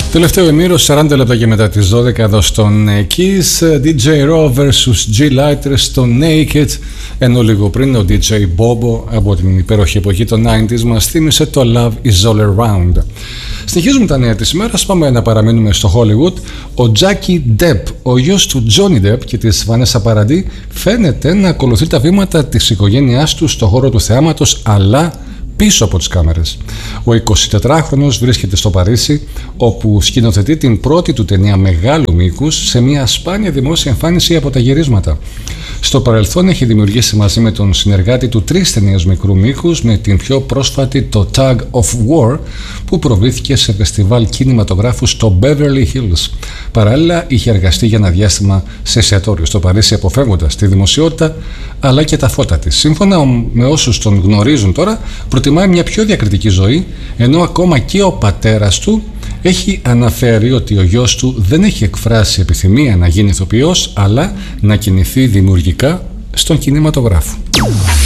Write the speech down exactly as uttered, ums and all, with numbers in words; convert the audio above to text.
Τελευταίο ημίρο, σαράντα λεπτά και μετά τις δώδεκα εδώ στον Kiss. ντι τζέι Raw versus G Lighter στο Naked. Ενώ λίγο πριν ο ντι τζέι Bobo από την υπέροχη εποχή των ενενήντα μας θύμισε το Love is All Around. Συνεχίζουμε τα νέα της ημέρας, πάμε να παραμείνουμε στο Hollywood. Ο Τζάκι Ντεπ, ο γιος του Τζόνι Ντεπ και της Βανέσα Παραντί, φαίνεται να ακολουθεί τα βήματα της οικογένειάς του στο χώρο του θεάματος, αλλά πίσω από τις κάμερες. Ο εικοσιτετράχρονος βρίσκεται στο Παρίσι, όπου σκηνοθετεί την πρώτη του ταινία μεγάλου μήκους σε μια σπάνια δημόσια εμφάνιση από τα γυρίσματα. Στο παρελθόν έχει δημιουργήσει μαζί με τον συνεργάτη του τρεις ταινίες μικρού μήκους, με την πιο πρόσφατη το Tug of War, που προβλήθηκε σε φεστιβάλ κινηματογράφου στο Beverly Hills. Παράλληλα, είχε εργαστεί για ένα διάστημα σε εστιατόριο στο Παρίσι, αποφεύγοντας τη δημοσιότητα αλλά και τα φώτα της. Σύμφωνα με όσους τον γνωρίζουν τώρα, προτιμάει μια πιο διακριτική ζωή, ενώ ακόμα και ο πατέρας του έχει αναφέρει ότι ο γιος του δεν έχει εκφράσει επιθυμία να γίνει ηθοποιός, αλλά να κινηθεί δημιουργικά στον κινηματογράφο.